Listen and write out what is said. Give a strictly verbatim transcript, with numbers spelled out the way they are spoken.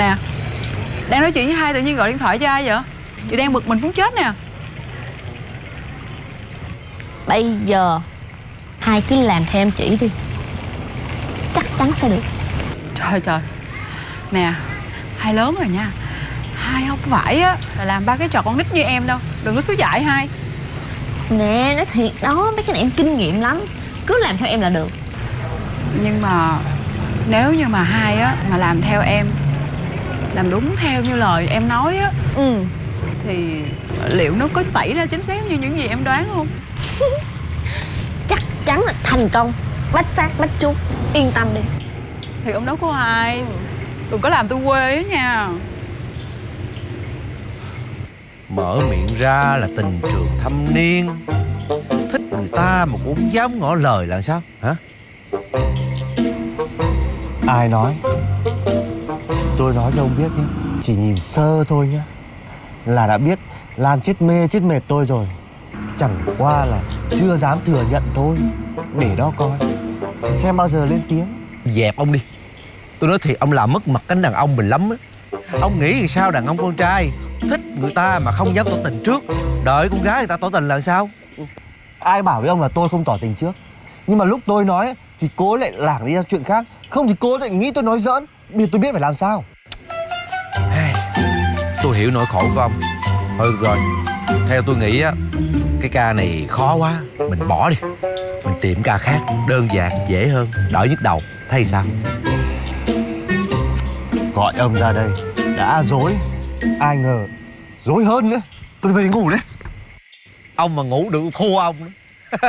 Nè, đang nói chuyện với hai tự nhiên gọi điện thoại cho ai vậy? Chị đang bực mình muốn chết nè. Bây giờ hai cứ làm theo em chỉ đi, chắc chắn sẽ được. Trời trời. Nè, hai lớn rồi nha. Hai không phải á là làm ba cái trò con nít như em đâu. Đừng có xúi dại hai. Nè, nói thiệt đó, mấy cái này em kinh nghiệm lắm. Cứ làm theo em là được. Nhưng mà nếu như mà hai á mà làm theo em, làm đúng theo như lời em nói á, Ừ. thì liệu nó có xảy ra chính xác như những gì em đoán không? Chắc chắn là thành công, bách phát bách trúng. Yên tâm đi. Thì ông đó của ai? Đừng có làm tôi quê á nha. Mở miệng ra là tình trường thâm niên, thích người ta mà cũng không dám ngỏ lời là sao hả? Ai nói? Tôi nói cho ông biết nhé, chỉ nhìn sơ thôi nhá là đã biết Lan chết mê chết mệt tôi rồi. Chẳng qua là chưa dám thừa nhận thôi. Để đó coi xem bao giờ lên tiếng. Dẹp ông đi. Tôi nói thiệt, ông làm mất mặt cánh đàn ông mình lắm á. Ông nghĩ thì sao đàn ông con trai thích người ta mà không dám tỏ tình trước, đợi con gái người ta tỏ tình là sao? Ai bảo với ông là tôi không tỏ tình trước? Nhưng mà lúc tôi nói thì cô lại lảng đi ra chuyện khác. Không thì cô lại nghĩ tôi nói giỡn. Bây giờ tôi biết phải làm sao. Tôi hiểu nỗi khổ của ông. Thôi được rồi, theo tôi nghĩ á, cái ca này khó quá, mình bỏ đi. Mình tìm ca khác, đơn giản, dễ hơn, đỡ nhức đầu. Thấy sao? Gọi ông ra đây đã dối, ai ngờ dối hơn nữa. Tôi về ngủ đấy. Ông mà ngủ được thua ông đó.